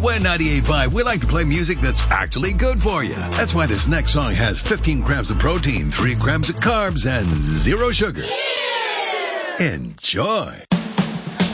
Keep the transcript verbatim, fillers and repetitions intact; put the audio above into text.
Win ninety-eight point five, we like to play music that's actually good for you. That's why this next song has fifteen grams of protein, three grams of carbs, and zero sugar. Enjoy.